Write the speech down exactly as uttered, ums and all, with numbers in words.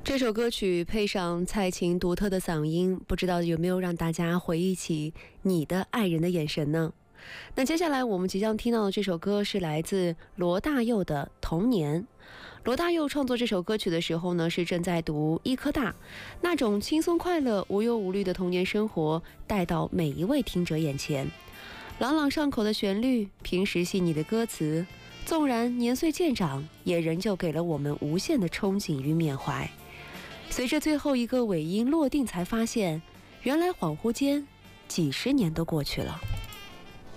这首歌曲配上蔡琴独特的嗓音，不知道有没有让大家回忆起你的爱人的眼神呢？那接下来我们即将听到的这首歌是来自罗大佑的《童年》。罗大佑创作这首歌曲的时候呢，是正在读医科大，那种轻松快乐、无忧无虑的童年生活带到每一位听者眼前。朗朗上口的旋律，平时细腻的歌词，纵然年岁渐长，也仍旧给了我们无限的憧憬与缅怀。随着最后一个尾音落定，才发现原来恍惚间几十年都过去了。